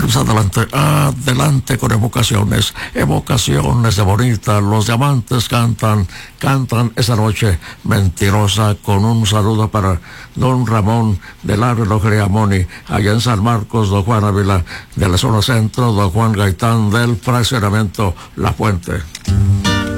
Pues adelante, adelante con evocaciones, evocaciones de bonita. Los diamantes cantan esa noche mentirosa, con un saludo para don Ramón del área Creamoni, allá en San Marcos, don Juan Ávila de la zona centro, don Juan Gaitán del fraccionamiento La Fuente.